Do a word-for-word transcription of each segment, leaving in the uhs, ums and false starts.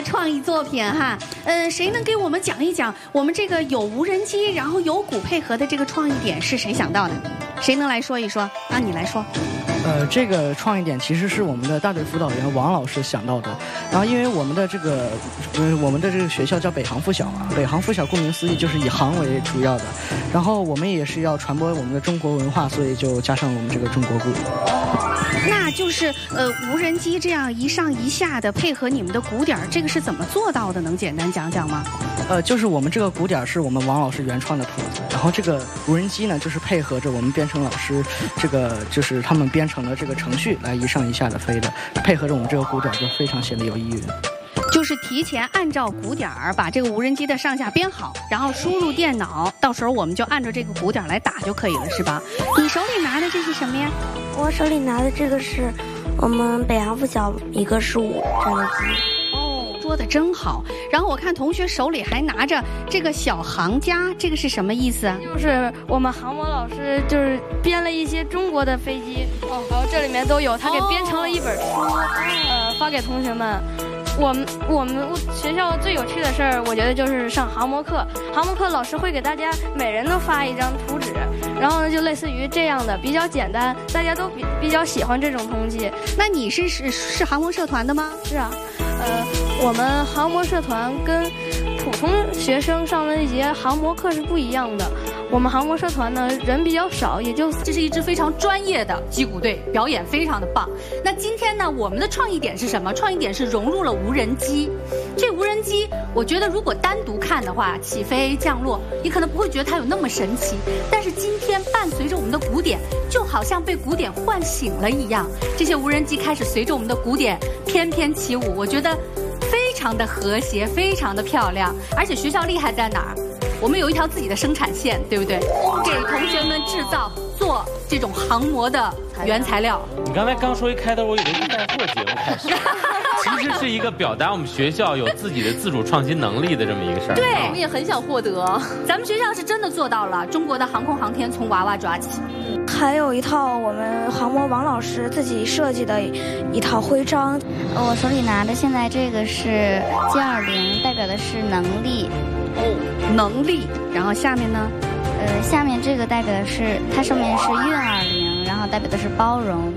个创意作品哈。呃，谁能给我们讲一讲我们这个有无人机，然后有鼓配合的这个创意点是谁想到的？谁能来说一说？啊，你来说。 呃，这个创意点其实是我们的大队辅导员王老师想到的。然后，因为我们的这个，呃，我们的这个学校叫北航附小啊，北航附小顾名思义就是以航为主要的。然后我们也是要传播我们的中国文化，所以就加上我们这个中国鼓。 那就是呃，无人机这样一上一下的配合你们的鼓点，这个是怎么做到的？能简单讲讲吗？ 呃，就是我们这个鼓点是我们王老师原创的谱子，然后这个无人机呢，就是配合着我们编程老师这个就是他们编程的这个程序来一上一下的飞的，配合着我们这个鼓点就非常显得有意蕴。 就是提前按照鼓点儿把这个无人机的上下编好，然后输入电脑，到时候我们就按照这个鼓点儿来打就可以了，是吧？你手里拿的这是什么呀？ 我手里拿的这个是我们北航附小一个十五战斗机。 哦，说的真好。然后我看同学手里还拿着这个小航家，这个是什么意思啊？ 就是我们航模老师就是编了一些中国的飞机，哦，然后这里面都有，他给编成了一本书，哦、呃，发给同学们。我们我们学校最有趣的事儿，我觉得就是上航模课。航模课老师会给大家每人都发一张图纸，然后呢就类似于这样的，比较简单，大家都比比较喜欢这种东西。 那你是是是航模社团的吗？ 是啊，呃，我们航模社团跟普通学生上的那节航模课是不一样的。我们航模社团呢人比较少，也就这是一支非常专业的击鼓队，表演非常的棒。那今天呢，我们的创意点是什么？创意点是融入了无人机。这无人机，我觉得如果单独看的话，起飞降落，你可能不会觉得它有那么神奇。但是今天伴随着我们的鼓点，就好像被鼓点唤醒了一样，这些无人机开始随着我们的鼓点翩翩起舞。我觉得非常的和谐，非常的漂亮。而且学校厉害在哪儿？我们有一条自己的生产线，对不对？给同学们制造做这种航模的原材料。 你刚才刚说一开头，我以为是带货节目开始，其实是一个表达我们学校有自己的自主创新能力的这么一个事儿。 对，我们也很想获得。咱们学校是真的做到了中国的航空航天从娃娃抓起。 还有一套我们航模王老师自己设计的一套徽章。 我手里拿的现在这个是 G 二零，代表的是能力。 哦，能力。然后下面呢？ 呃，下面这个代表的是，它上面是运二零，然后代表的是包容。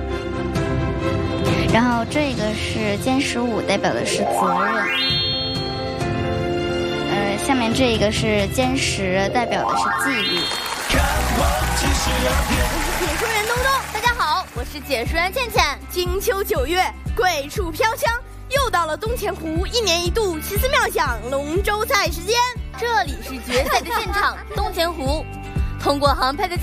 然后这个是歼十五，代表的是责任。呃，下面这个是歼十，代表的是纪律。 我是解说员东东，大家好，我是解说员倩倩。金秋九月，桂树飘香，又到了东钱湖一年一度奇思妙想龙舟赛时间。这里是决赛的现场，东钱湖。通过航拍的